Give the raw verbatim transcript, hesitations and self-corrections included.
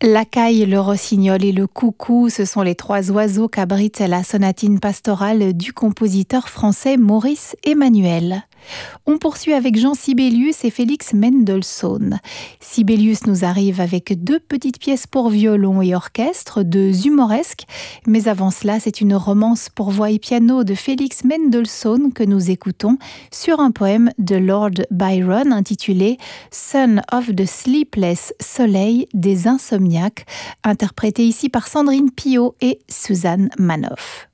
La caille, le rossignol et le coucou, ce sont les trois oiseaux qu'abrite la sonatine pastorale du compositeur français Maurice Emmanuel. On poursuit avec Jean Sibelius et Félix Mendelssohn. Sibelius nous arrive avec deux petites pièces pour violon et orchestre, deux humoresques, mais avant cela, c'est une romance pour voix et piano de Félix Mendelssohn que nous écoutons sur un poème de Lord Byron intitulé Son of the Sleepless, Soleil des insomniaques, interprété ici par Sandrine Piot et Suzanne Manoff.